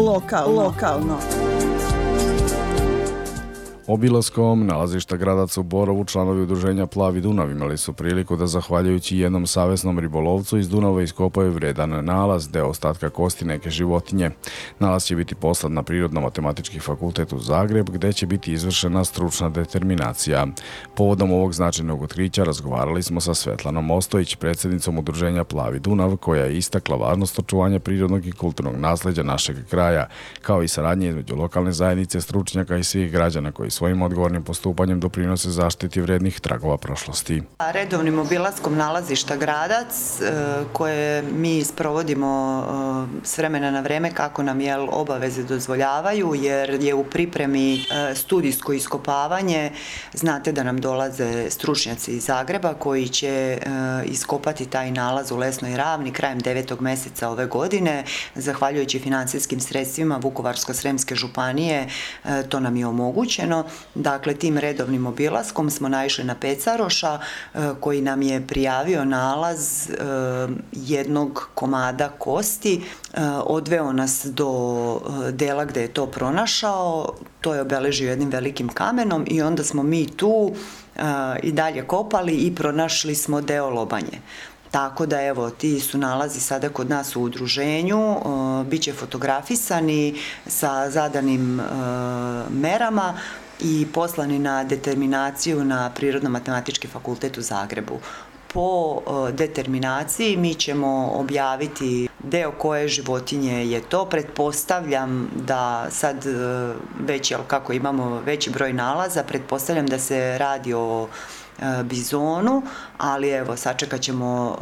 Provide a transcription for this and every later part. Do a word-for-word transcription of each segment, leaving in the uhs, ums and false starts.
Lokalno. Lokalno. Obilaskom nalazišta Gradaca u Borovu članovi udruženja Plavi Dunav imali su priliku da zahvaljujući jednom savesnom ribolovcu iz Dunava iskopaju vredan nalaz, deo ostatka kosti neke životinje. Nalaz će biti poslat na Prirodno-matematički fakultet u Zagreb, gde će biti izvršena stručna determinacija. Povodom ovog značajnog otkrića razgovarali smo sa Svetlanom Ostojić, predsjednicom udruženja Plavi Dunav, koja je istakla važnost očuvanja prirodnog i kulturnog nasleđa našeg kraja, kao i saradnje između lokalne zajednice, stručnjaka i svih građana koji svojim odgovornim postupanjem doprinose zaštiti vrednih tragova prošlosti. Redovnim obilaskom nalazišta Gradac, koje mi sprovodimo s vremena na vreme kako nam je obaveze dozvoljavaju, jer je u pripremi studijsko iskopavanje. Znate da nam dolaze stručnjaci iz Zagreba koji će iskopati taj nalaz u Lesnoj ravni krajem devetog meseca ove godine. Zahvaljujući financijskim sredstvima Vukovarsko-sremske županije to nam je omogućeno. Dakle, tim redovnim obilaskom smo naišli na Pecaroša koji nam je prijavio nalaz jednog komada kosti, odveo nas do dela gde je to pronašao, to je obeležio jednim velikim kamenom i onda smo mi tu i dalje kopali i pronašli smo deo lobanje. Tako da, evo, ti su nalazi sada kod nas u udruženju, bit će fotografisani sa zadanim merama i poslani na determinaciju na Prirodno-matematički fakultet u Zagrebu. Po determinaciji mi ćemo objaviti deo koje životinje je to. Pretpostavljam da sad već, jel, kako imamo veći broj nalaza, pretpostavljam da se radi o bizonu, ali evo, sačekat ćemo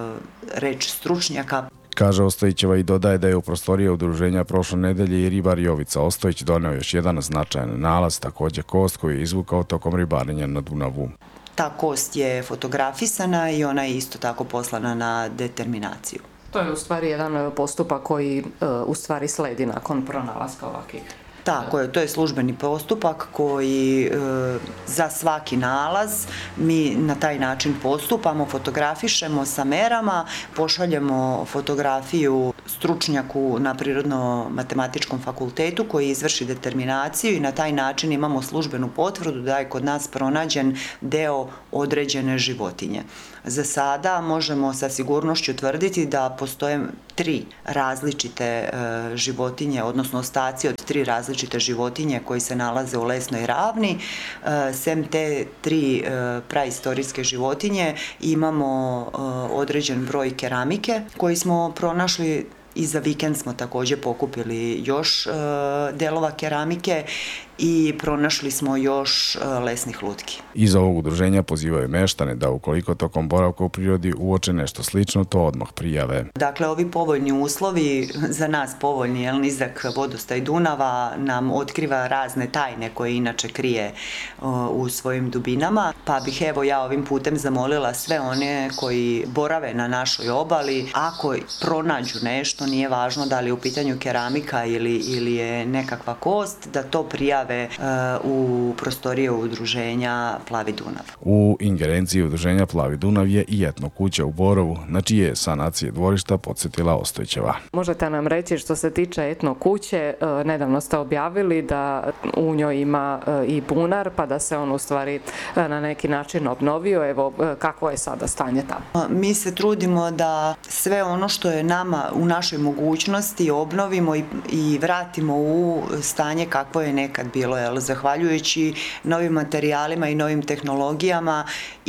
reč stručnjaka. Kaže Ostojićeva i dodaje da je u prostorije udruženja prošle nedelje i ribar Jovica Ostojić doneo još jedan značajan nalaz, također kost koju je izvukao tokom ribarenja na Dunavu. Ta kost je fotografisana i ona je isto tako poslana na determinaciju. To je u stvari jedan postupak koji u stvari sledi nakon pronalaska ovakvih. Tako je, to je službeni postupak koji e, za svaki nalaz mi na taj način postupamo, fotografišemo sa merama, pošaljemo fotografiju stručnjaku na Prirodno-matematičkom fakultetu koji izvrši determinaciju i na taj način imamo službenu potvrdu da je kod nas pronađen deo određene životinje. Za sada možemo sa sigurnošću tvrditi da postoje tri različite e, životinje, odnosno ostaci od tri različite životinje koji se nalaze u Lesnoj ravni. E, sem te tri e, praistorijske životinje imamo e, određen broj keramike koji smo pronašli. I za vikend smo također pokupili još e, delova keramike i pronašli smo još e, lesnih lutki. Iz ovog udruženja pozivaju meštane da ukoliko tokom boravka u prirodi uoče nešto slično, to odmah prijave. Dakle, ovi povoljni uslovi, za nas povoljni, jel, nizak vodostaj Dunava nam otkriva razne tajne koje inače krije o, u svojim dubinama, pa bih evo ja ovim putem zamolila sve one koji borave na našoj obali, ako pronađu nešto, nije važno da li je u pitanju keramika ili, ili je nekakva kost, da to prijave uh, u prostorije udruženja Plavi Dunav. U ingerenciji udruženja Plavi Dunav je i etno kuća u Borovu, na čije je sanacije dvorišta podsjetila Ostojićeva. Možete nam reći što se tiče etno kuće, uh, nedavno ste objavili da u njoj ima uh, i bunar, pa da se on u stvari uh, na neki način obnovio. Evo, uh, kakvo je sada stanje tamo? Mi se trudimo da sve ono što je nama u našoj mogućnosti obnovimo i, i vratimo u stanje kakvo je nekad bilo, jel, zahvaljujući novim materijalima i novim tehnologijama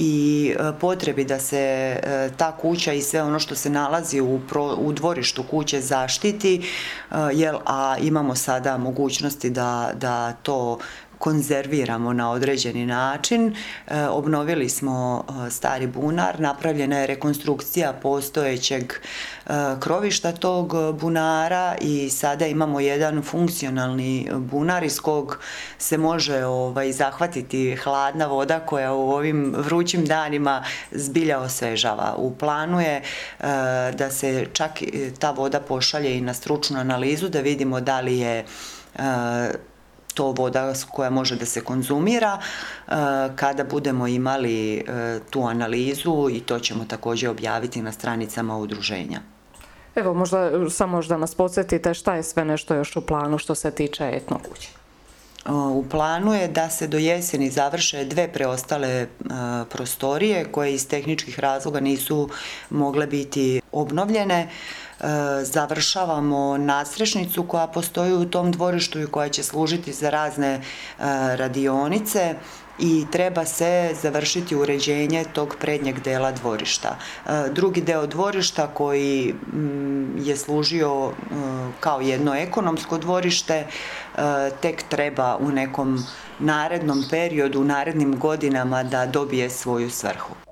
i e, potrebi da se e, ta kuća i sve ono što se nalazi u, pro, u dvorištu kuće zaštiti, e, jel, a imamo sada mogućnosti da, da to konzerviramo na određeni način. E, obnovili smo e, stari bunar, napravljena je rekonstrukcija postojećeg e, krovišta tog bunara i sada imamo jedan funkcionalni bunar iz kog se može ovaj, zahvatiti hladna voda koja u ovim vrućim danima zbilja osvežava. U planu je e, da se čak ta voda pošalje i na stručnu analizu da vidimo da li je e, to voda koja može da se konzumira. Kada budemo imali tu analizu, i to ćemo također objaviti na stranicama udruženja. Evo, možda samo da nas podsjetite šta je sve nešto još u planu što se tiče etno kuće. U planu je da se do jeseni završe dve preostale prostorije koje iz tehničkih razloga nisu mogle biti obnovljene. Završavamo nadstrešnicu koja postoji u tom dvorištu i koja će služiti za razne radionice i treba se završiti uređenje tog prednjeg dela dvorišta. Drugi deo dvorišta koji je služio kao jedno ekonomsko dvorište tek treba u nekom narednom periodu, u narednim godinama da dobije svoju svrhu.